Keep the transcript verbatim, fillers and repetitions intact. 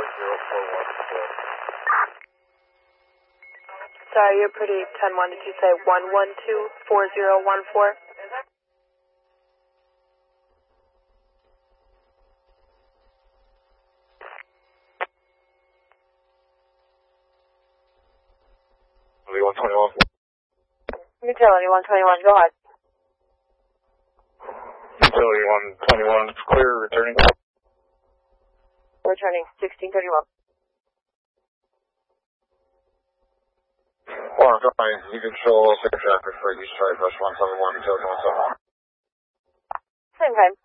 zero four one four. Sorry, you're pretty ten one. Did you say one one two four zero one four? one twenty-one. Utility one twenty-one, go ahead. Utility one twenty-one, clear, returning. Returning sixteen thirty-one. One fine, you can show six traffic for East Side, Rush one seven one, utility one seven one. Same time.